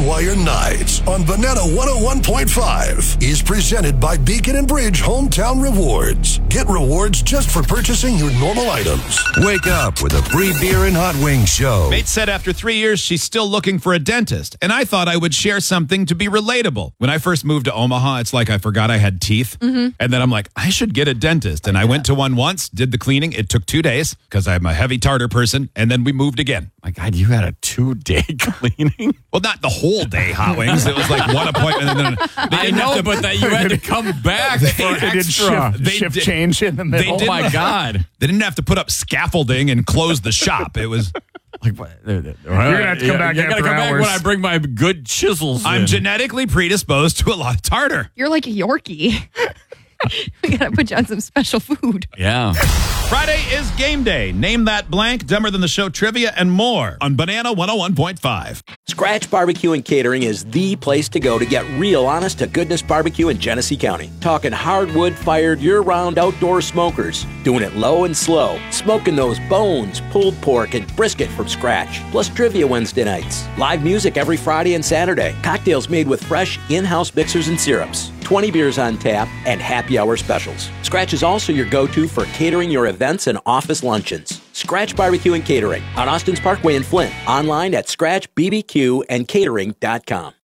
Hardwire Nights on Banana 101.5 is presented by Beacon and Bridge Hometown Rewards. Get rewards just for purchasing your normal items. Wake up with a free beer and hot wings show. Mate said after 3 years, she's still looking for a dentist. And I thought I would share something to be relatable. When I first moved to Omaha, it's like I forgot I had teeth. And then I'm like, I should get a dentist. And I went to one once, did the cleaning. It took 2 days because I'm a heavy tartar person. And then we moved again. My God, you had a 2-day cleaning? Well, not the whole day, Hot Wings. It was like one appointment. And then I know, but that you had to come back for extra. Shift change in the middle. Oh, my God. They didn't have to put up scaffolding and close the shop. It was... Like, you're going to have to come back You're after come back hours. when I bring my good chisels I'm in. genetically predisposed to a lot of tartar. You're like a Yorkie. We got to put you on some special food. Yeah. Friday is game day. Name that blank, Dumber Than the Show trivia, and more on Banana 101.5. Scratch Barbecue and Catering is the place to go to get real honest to goodness barbecue in Genesee County. Talking hardwood-fired, year-round outdoor smokers. Doing it low and slow. Smoking those bones, pulled pork, and brisket from scratch. Plus trivia Wednesday nights. Live music every Friday and Saturday. Cocktails made with fresh in-house mixers and syrups. 20 beers on tap, and happy hour specials. Scratch is also your go-to for catering your events and office luncheons. Scratch Barbecue and Catering on Austin's Parkway in Flint. Online at scratchbbqandcatering.com.